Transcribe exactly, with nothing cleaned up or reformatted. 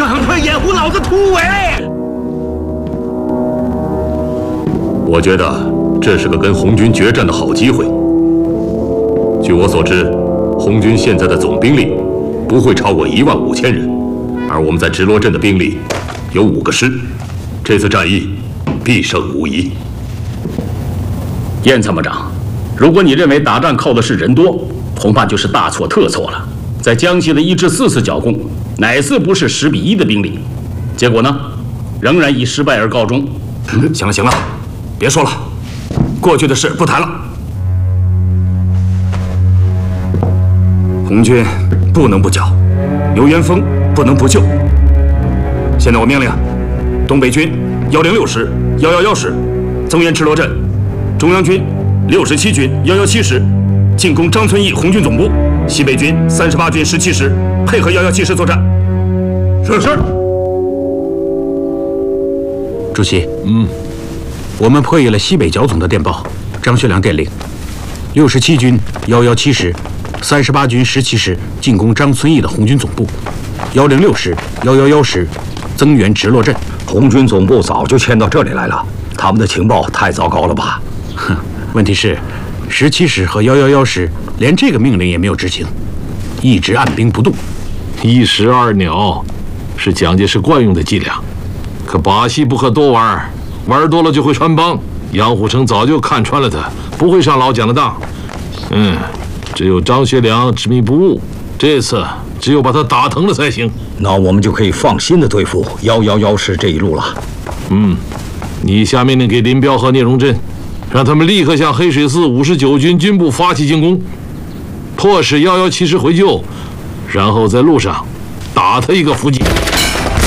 赶快掩护老子突围！ 我觉得这是个跟红军决战的好机会。据我所知，红军现在的总兵力不会超过一万五千人，而我们在直罗镇的兵力有五个师，这次战役必胜无疑。 燕参谋长，如果你认为打仗靠的是人多，恐怕就是大错特错了。在江西的一至四次剿共，哪次不是十比一的兵力？结果呢，仍然以失败而告终。 嗯，行了行了，别说了，过去的事不谈了。红军不能不剿，刘元峰不能不救。现在我命令，东北军幺零六师、幺幺幺师增援赤罗镇，中央军六十七军幺幺七师进攻张存义红军总部，西北军三十八军十七师配合幺幺七师作战。是是。 主席，嗯，我们破译了西北剿总的电报。张学良电令：六十七军幺幺七师。三十八军十七师进攻张存义的红军总部，幺零六师、幺幺幺师增援直洛镇。 红军总部早就迁到这里来了，他们的情报太糟糕了吧？ 哼，问题是，十七师和幺幺幺师连这个命令也没有执行，一直按兵不动。 一石二鸟，是蒋介石惯用的伎俩。可把戏不可多玩，玩多了就会穿帮。杨虎城早就看穿了他，不会上老蒋的当。嗯。只有张学良执迷不悟，这次只有把他打疼了才行。 那我们就可以放心的对付幺幺幺师这一路了。 嗯，你下命令给林彪和聂荣臻，让他们立刻向黑水寺五十九军军部发起进攻，迫使幺幺七师回救，然后在路上打他一个伏击。